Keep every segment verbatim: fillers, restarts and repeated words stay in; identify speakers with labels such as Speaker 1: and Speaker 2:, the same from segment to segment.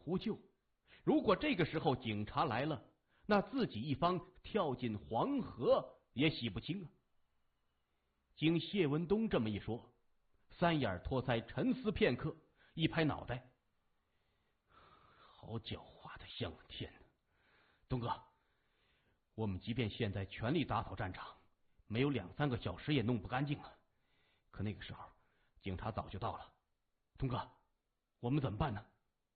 Speaker 1: 呼救。如果这个时候警察来了，那自己一方跳进黄河也洗不清啊。经谢文东这么一说，三眼托腮沉思片刻，一拍脑袋，好狡猾的向天呢！东哥，我们即便现在全力打扫战场，没有两三个小时也弄不干净啊。可那个时候警察早就到了，东哥，我们怎么办呢？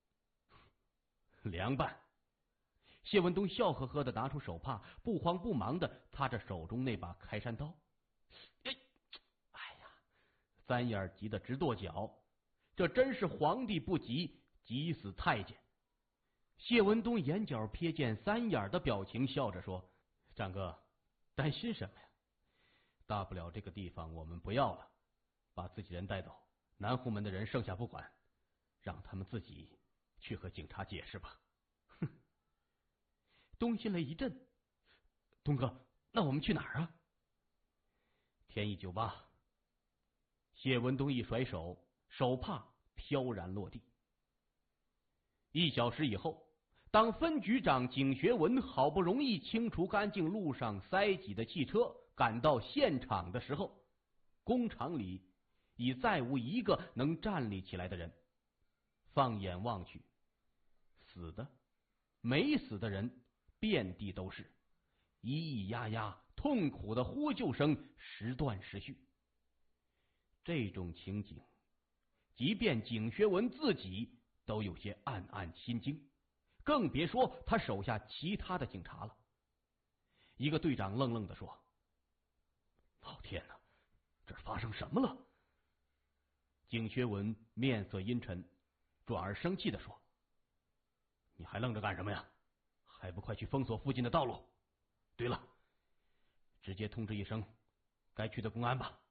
Speaker 1: 凉拌。谢文东笑呵呵的拿出手帕，不慌不忙的擦着手中那把开山刀。哎呀，三眼急得直跺脚，这真是皇帝不急急死太监。谢文东眼角瞥见三眼的表情，笑着说：战哥，担心什么呀？大不了这个地方我们不要了，把自己人带走，南湖门的人剩下不管，让他们自己去和警察解释吧。哼！东新雷一震，东哥，那我们去哪儿啊？天意酒吧。谢文东一甩手，手帕飘然落地。一小时以后，当分局长景学文好不容易清除干净路上塞挤的汽车，赶到现场的时候，工厂里已再无一个能站立起来的人。放眼望去，死的、没死的人遍地都是，咿咿呀呀痛苦的呼救声时断时续。这种情景，即便景学文自己都有些暗暗心惊，更别说他手下其他的警察了。一个队长愣愣地说：老天哪，这发生什么了？景学文面色阴沉，转而生气地说：你还愣着干什么呀？还不快去封锁附近的道路！对了，直接通知一声该去的公安吧。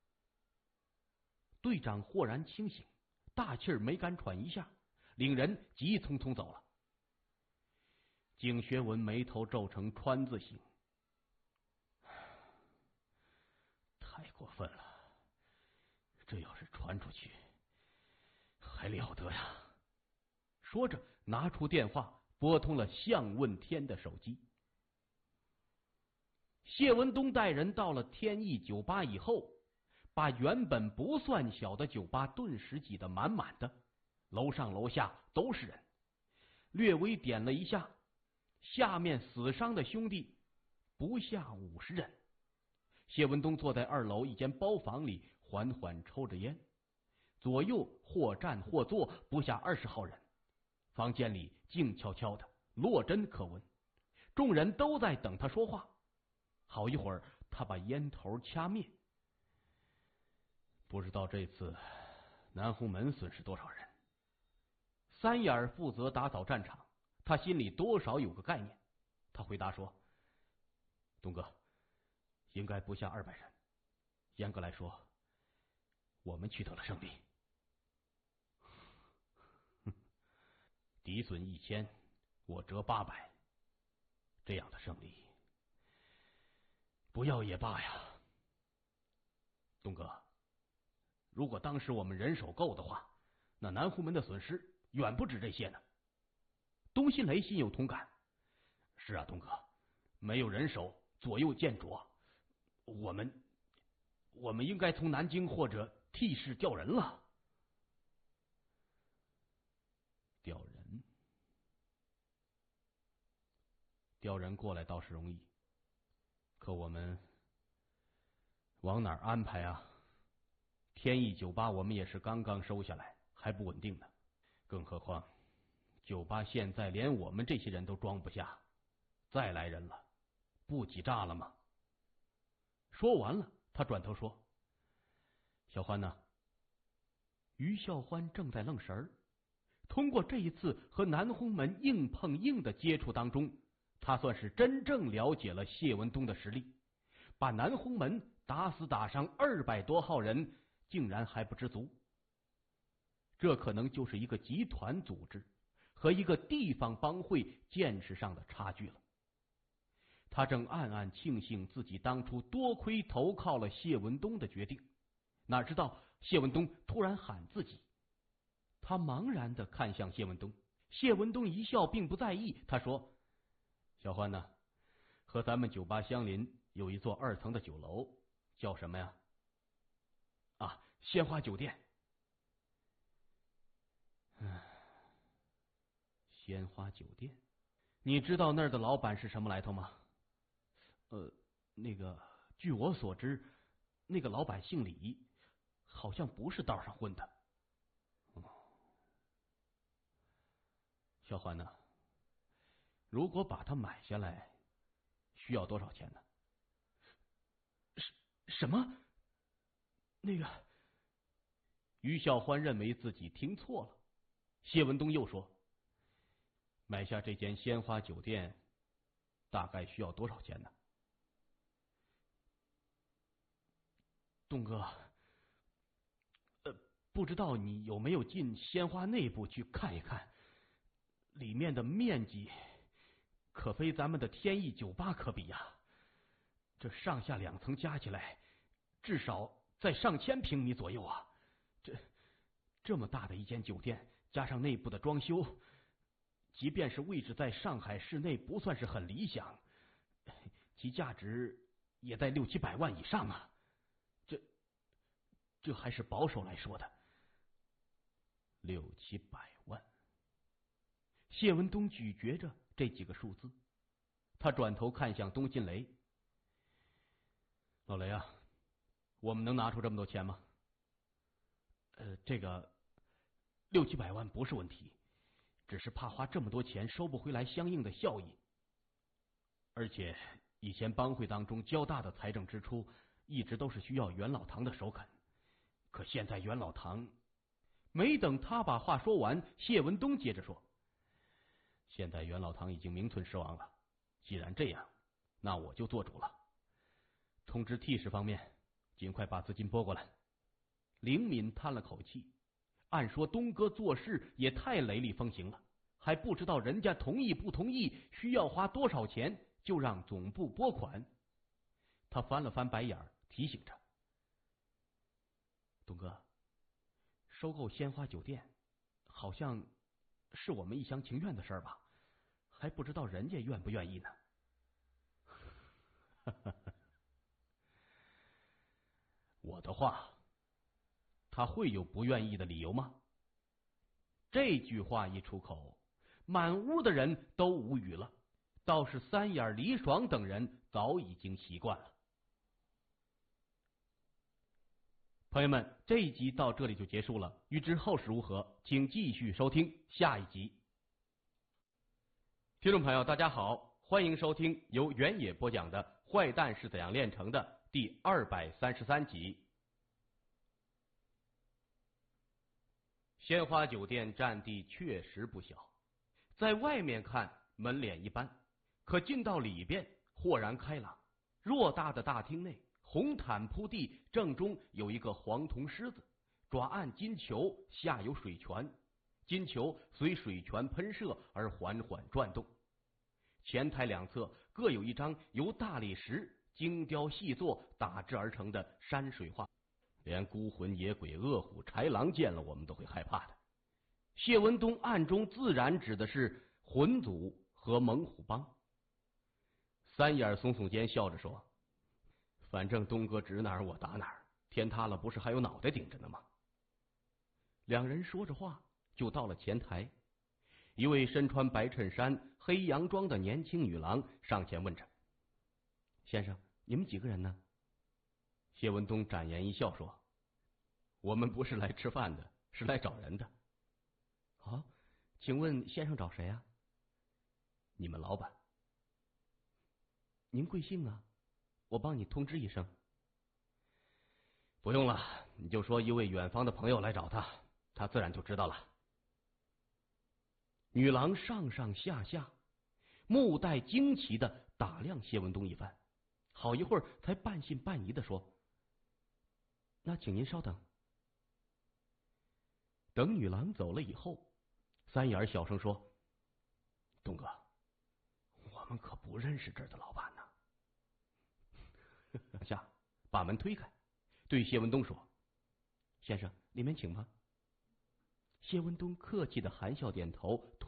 Speaker 1: 队长豁然清醒，大气儿没敢喘一下，领人急匆匆走了。景学文眉头皱成川字形，太过分了，这要是传出去还了得呀！说着拿出电话拨通了向问天的手机。谢文东带人到了天意酒吧以后，把原本不算小的酒吧顿时挤得满满的，楼上楼下都是人。略微点了一下，下面死伤的兄弟不下五十人。谢文东坐在二楼一间包房里，缓缓抽着烟，左右或站或坐，不下二十号人。房间里静悄悄的，落针可闻，众人都在等他说话。好一会儿，他把烟头掐灭。不知道这次南湖门损失多少人。三眼负责打扫战场，他心里多少有个概念。他回答说：东哥，应该不下二百人。严格来说，我们取得了胜利。敌损一千，我折八百，这样的胜利不要也罢呀。东哥，如果当时我们人手够的话，那南湖门的损失远不止这些呢。东新雷心有同感。是啊，东哥，没有人手，左右见拙，我们我们应该从南京或者替市调人了。调人调人过来倒是容易，可我们往哪儿安排啊？天意酒吧我们也是刚刚收下来，还不稳定呢。更何况酒吧现在连我们这些人都装不下，再来人了，不挤炸了吗？说完了，他转头说：小欢呢？于孝欢正在愣神儿。通过这一次和南红门硬碰硬的接触当中，他算是真正了解了谢文东的实力。把南红门打死打伤二百多号人，竟然还不知足。这可能就是一个集团组织和一个地方帮会见识上的差距了。他正暗暗庆幸自己当初多亏投靠了谢文东的决定，哪知道谢文东突然喊自己。他茫然地看向谢文东， 谢文东一笑，并不在意。他说：“小欢呢，和咱们酒吧相邻，有一座二层的酒楼，叫什么呀？啊，鲜花酒店。”唉，鲜花酒店，你知道那儿的老板是什么来头吗？呃，那个，据我所知，那个老板姓李，好像不是道上混的。哦，小欢呢？如果把它买下来，需要多少钱呢？什什么？那个，于小欢认为自己听错了。谢文东又说：“买下这间鲜花酒店，大概需要多少钱呢？”东哥，呃，不知道你有没有进鲜花内部去看一看，里面的面积可非咱们的天意酒吧可比呀。这上下两层加起来，至少在上千平米左右啊！这这么大的一间酒店，加上内部的装修，即便是位置在上海市内，不算是很理想，其价值也在六七百万以上啊！这这还是保守来说的，六七百万。谢文东咀嚼着这几个数字，他转头看向东晋雷：“老雷啊，我们能拿出这么多钱吗？”呃，这个六七百万不是问题，只是怕花这么多钱收不回来相应的效益。而且以前帮会当中较大的财政支出，一直都是需要袁老堂的首肯。可现在袁老堂……没等他把话说完，谢文东接着说：“现在袁老堂已经名存实亡了，既然这样，那我就做主了。通知 T 市方面，尽快把资金拨过来。”灵敏叹了口气，按说东哥做事也太雷厉风行了，还不知道人家同意不同意，需要花多少钱，就让总部拨款。他翻了翻白眼，提醒着：“东哥，收购鲜花酒店好像是我们一厢情愿的事儿吧？还不知道人家愿不愿意呢。”我的话，他会有不愿意的理由吗？这句话一出口，满屋的人都无语了，倒是三眼李爽等人早已经习惯了。朋友们，这一集到这里就结束了，欲知后事如何，请继续收听下一集。听众朋友大家好，欢迎收听由原野播讲的《坏蛋是怎样炼成的》第二百三十三集。鲜花酒店占地确实不小，在外面看门脸一般，可进到里边豁然开朗。偌大的大厅内，红毯铺地，正中有一个黄铜狮子，爪按金球，下有水泉，金球随水泉喷射而缓缓转动。前台两侧各有一张由大理石精雕细作打制而成的山水画，连孤魂野鬼、恶虎豺狼见了我们都会害怕的。谢文东暗中自然指的是魂族和猛虎帮。三眼耸耸肩，笑着说：“反正东哥指哪儿我打哪儿，天塌了不是还有脑袋顶着呢吗？”两人说着话就到了前台，一位身穿白衬衫、黑洋装的年轻女郎上前问着：“先生，你们几个人呢？”谢文东展颜一笑说：“我们不是来吃饭的，是来找人的。”“哦，请问先生找谁啊？”“你们老板。”“您贵姓啊？我帮你通知一声。”“不用了，你就说一位远方的朋友来找他，他自然就知道了。”女郎上上下下目带惊奇的打量谢文东一番，好一会儿才半信半疑的说：“那请您稍等。”等女郎走了以后，三眼小声说：“东哥，我们可不认识这儿的老板呢。”下把门推开，对谢文东说：“先生，里面请吧。”谢文东客气的含笑点头，推